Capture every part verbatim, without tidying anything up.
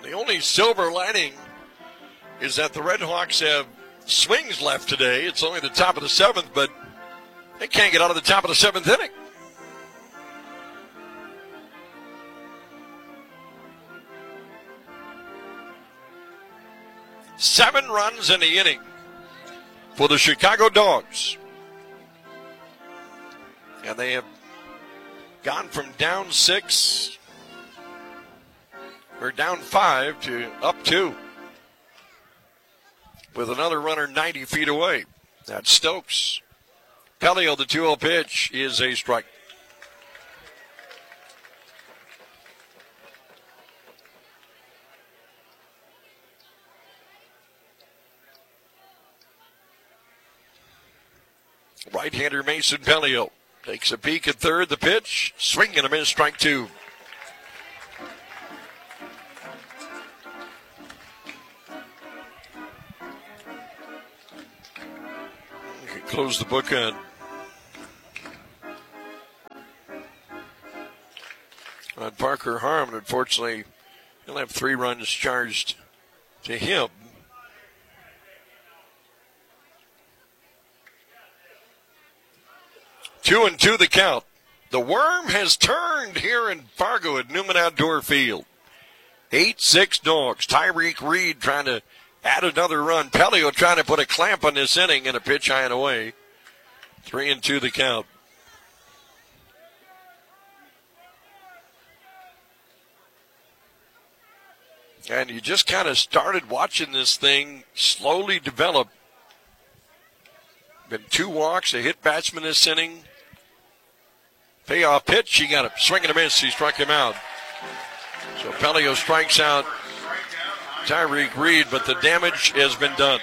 The only silver lining is that the Red Hawks have swings left today. It's only the top of the seventh, but they can't get out of the top of the seventh inning. Seven runs in the inning for the Chicago Dogs. And they have gone from down six, or down five, to up two, with another runner ninety feet away. That's Stokes. Pelio, the two oh pitch, is a strike. Right-hander Mason Pelio takes a peek at third. The pitch, swing and a miss, strike two. You can close the book on on Parker Harmon. Unfortunately, he'll have three runs charged to him. Two and two the count. The worm has turned here in Fargo at Newman Outdoor Field. eight six Dogs. Tyreek Reed trying to add another run. Pelio trying to put a clamp on this inning and a pitch high and away. Three and two the count. And you just kind of started watching this thing slowly develop. Been two walks, a hit batsman this inning. Payoff pitch, he got a swing and a miss. He struck him out. So Pelio strikes out Tyreek Reed, but the damage has been done.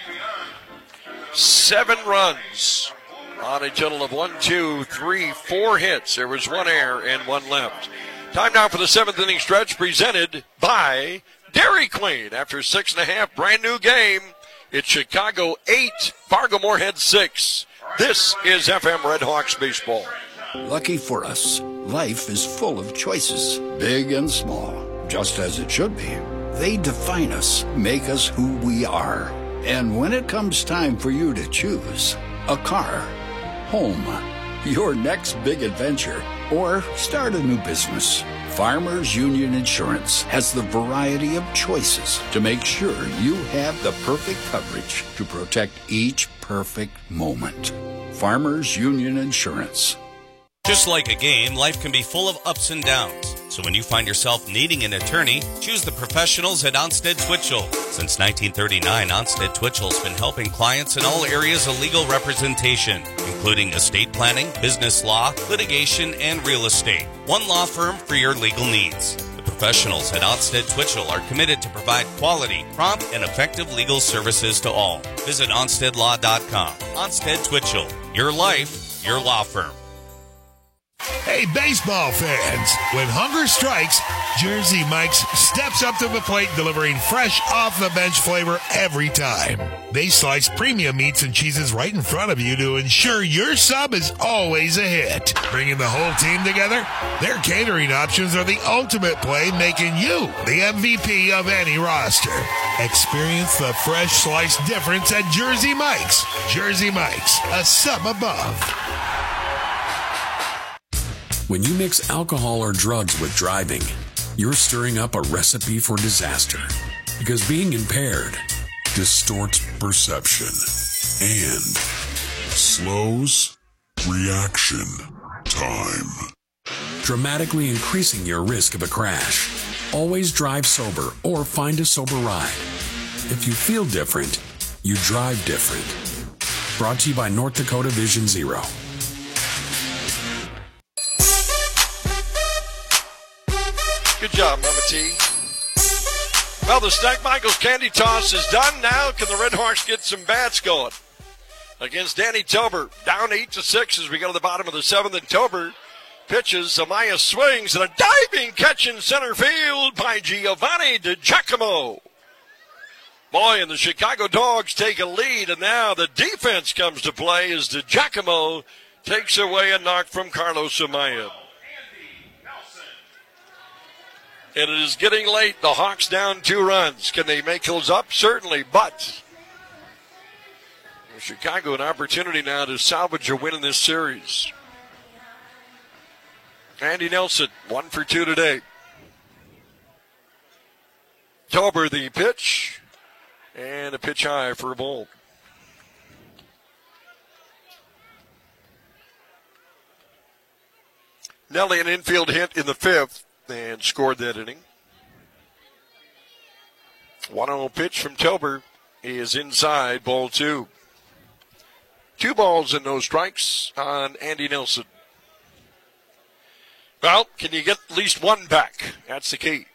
Seven runs on a total of one, two, three, four hits. There was one error and one left. Time now for the seventh inning stretch, presented by Dairy Queen. After six and a half, brand new game. It's Chicago eight, Fargo Moorhead six. This is F M Red Hawks baseball. Lucky for us, life is full of choices, big and small, just as it should be. They define us, make us who we are. And when it comes time for you to choose a car, home, your next big adventure, or start a new business, Farmers Union Insurance has the variety of choices to make sure you have the perfect coverage to protect each perfect moment. Farmers Union Insurance. Just like a game, life can be full of ups and downs. So when you find yourself needing an attorney, choose the professionals at Onstead Twitchell. Since nineteen thirty-nine, Onstead Twitchell's been helping clients in all areas of legal representation, including estate planning, business law, litigation, and real estate. One law firm for your legal needs. The professionals at Onstead Twitchell are committed to provide quality, prompt, and effective legal services to all. Visit onstead law dot com. Onstead Twitchell. Your life, your law firm. Hey, baseball fans, when hunger strikes, Jersey Mike's steps up to the plate delivering fresh off-the-bench flavor every time. They slice premium meats and cheeses right in front of you to ensure your sub is always a hit. Bringing the whole team together, their catering options are the ultimate play, making you the M V P of any roster. Experience the fresh slice difference at Jersey Mike's. Jersey Mike's, a sub above. When you mix alcohol or drugs with driving, you're stirring up a recipe for disaster. Because being impaired distorts perception and slows reaction time, dramatically increasing your risk of a crash. Always drive sober or find a sober ride. If you feel different, you drive different. Brought to you by North Dakota Vision Zero. Good job, Mama T. Well, the Stack Michaels Candy Toss is done now. Can the Red Hawks get some bats going? Against Danny Tober, down eight to six as we go to the bottom of the seventh. And Tober pitches. Amaya swings and a diving catch in center field by Giovanni DiGiacomo. Boy, and the Chicago Dogs take a lead, and now the defense comes to play as DiGiacomo takes away a knock from Carlos Amaya. And it is getting late. The Hawks down two runs. Can they make those up? Certainly, but Chicago an opportunity now to salvage a win in this series. Andy Nelson, one for two today. Tober the pitch, and a pitch high for a ball. Nelly an infield hit in the fifth and scored that inning. one oh pitch from Tober is inside, ball two. Two balls and no strikes on Andy Nelson. Well, can you get at least one back? That's the key.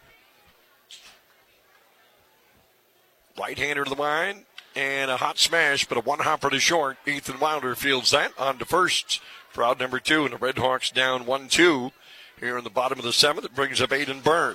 Right-hander to the line, and a hot smash, but a one-hopper to short. Ethan Wilder fields that on to first for out number two, and the Red Hawks down one two here in the bottom of the seventh. It brings up Aiden Byrne.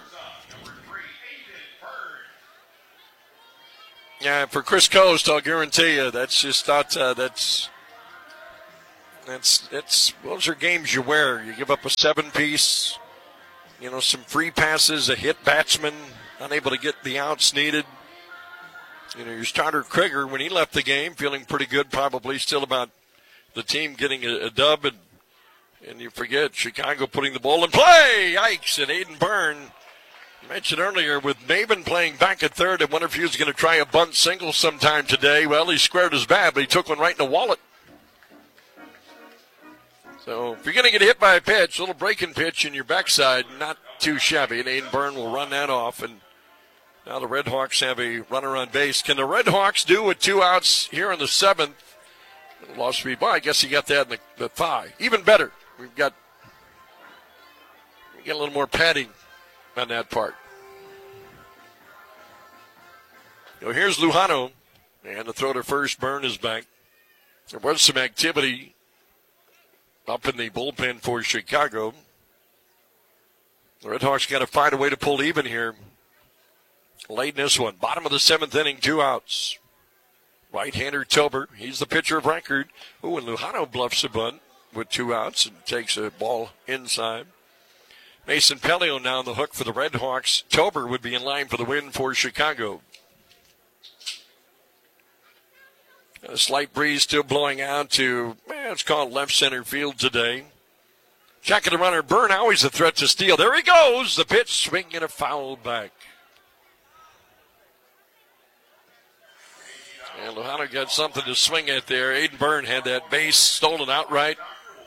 Yeah, for Chris Coast, I'll guarantee you, that's just not, uh, that's, that's, that's, those are games you wear. You give up a seven-piece, you know, some free passes, a hit batsman, unable to get the outs needed. You know, your starter Krieger, when he left the game, feeling pretty good, probably still about the team getting a, a dub, and and you forget Chicago putting the ball in play. Yikes! And Aiden Byrne, I mentioned earlier, with Maven playing back at third, I wonder if he was going to try a bunt single sometime today. Well, he squared his bat, but he took one right in the wallet. So if you're going to get hit by a pitch, a little breaking pitch in your backside, not too shabby, and Aiden Byrne will run that off, and now the Red Hawks have a runner on base. Can the Red Hawks do with two outs here in the seventh? Lost speed. Well, I guess he got that in the, the thigh. Even better. We've got we get a little more padding on that part. So here's Lujano, and the throw to first. Byrne is back. There was some activity up in the bullpen for Chicago. The Red Hawks got to find a way to pull even here. Late in this one. Bottom of the seventh inning, two outs. Right-hander Tober, he's the pitcher of record. Oh, and Lujano bluffs a bunt with two outs and takes a ball inside. Mason Pelio now on the hook for the Red Hawks. Tober would be in line for the win for Chicago. A slight breeze still blowing out to, eh, it's called left center field today. Checking the runner, Byrne always a threat to steal. There he goes, the pitch, swing and a foul back. And Lujano got something to swing at there. Aiden Byrne had that base stolen outright.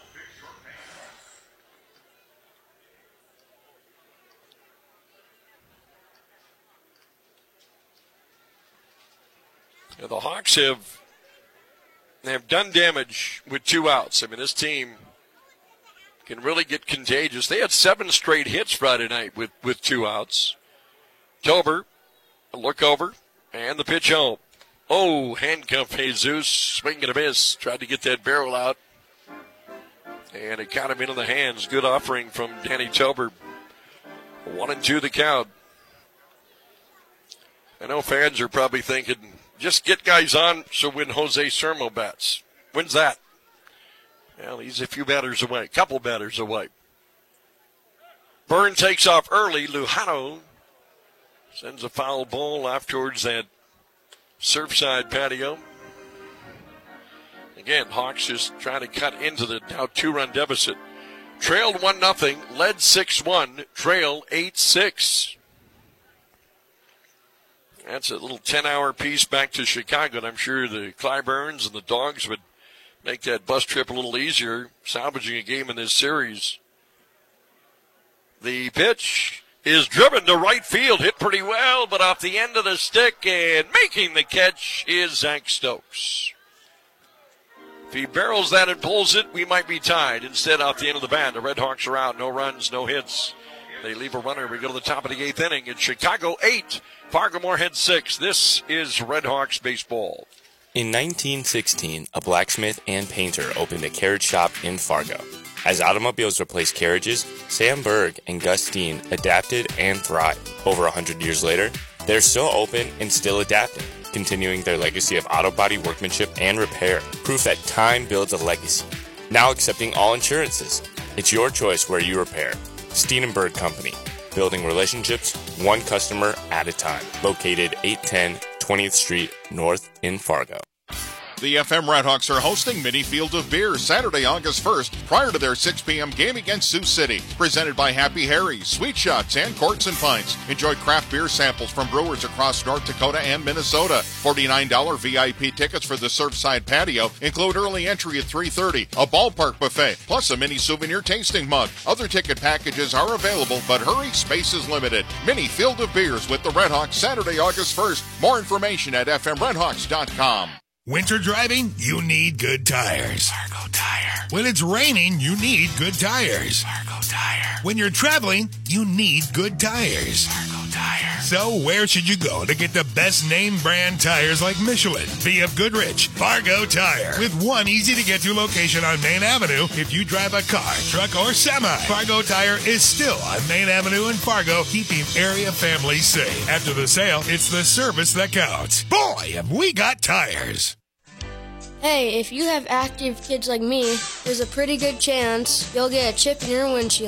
Now the Hawks have, have done damage with two outs. I mean, this team can really get contagious. They had seven straight hits Friday night with, with two outs. Tober, a look over, and the pitch home. Oh, handcuff Jesus, swing and a miss. Tried to get that barrel out. And it got him into the hands. Good offering from Danny Tober. One and two the count. I know fans are probably thinking, just get guys on so when Jose Sermo bats. When's that? Well, he's a few batters away, a couple batters away. Byrne takes off early. Lujano sends a foul ball off towards that Surfside patio. Again, Hawks just trying to cut into the now two-run deficit. Trailed one nothing, led six one, trail eight six. That's a little ten-hour piece back to Chicago, and I'm sure the Clyburns and the Dogs would make that bus trip a little easier, salvaging a game in this series. The pitch is driven to right field, hit pretty well, but off the end of the stick, and making the catch is Zach Stokes. If he barrels that and pulls it, we might be tied. Instead, off the end of the bat, the Red Hawks are out. No runs, no hits. They leave a runner. We go to the top of the eighth inning. It's Chicago eight, Fargo Moorhead six. This is Red Hawks baseball. In nineteen sixteen, a blacksmith and painter opened a carriage shop in Fargo. As automobiles replaced carriages, Sam Berg and Gus Steen adapted and thrived. Over one hundred years later, they're still open and still adapting, continuing their legacy of auto body workmanship and repair. Proof that time builds a legacy. Now accepting all insurances. It's your choice where you repair. Steen and Berg Company, building relationships one customer at a time. Located eight ten twentieth Street North in Fargo. The F M Redhawks are hosting Mini Field of Beer Saturday, August first, prior to their six p.m. game against Sioux City. Presented by Happy Harry, Sweet Shots, and Courts and Pints. Enjoy craft beer samples from brewers across North Dakota and Minnesota. forty-nine dollars V I P tickets for the Surfside Patio include early entry at three thirty, a ballpark buffet, plus a mini souvenir tasting mug. Other ticket packages are available, but hurry, space is limited. Mini Field of Beers with the Redhawks Saturday, August first. More information at f m redhawks dot com. Winter driving, you need good tires. Fargo Tire. When it's raining, you need good tires. Fargo Tire. When you're traveling, you need good tires. Fargo Tire. So where should you go to get the best name brand tires like Michelin, B F Goodrich, Fargo Tire? With one easy-to-get-to location on Main Avenue if you drive a car, truck, or semi. Fargo Tire is still on Main Avenue in Fargo, keeping area families safe. After the sale, it's the service that counts. Boy, have we got tires. Hey, if you have active kids like me, there's a pretty good chance you'll get a chip in your windshield.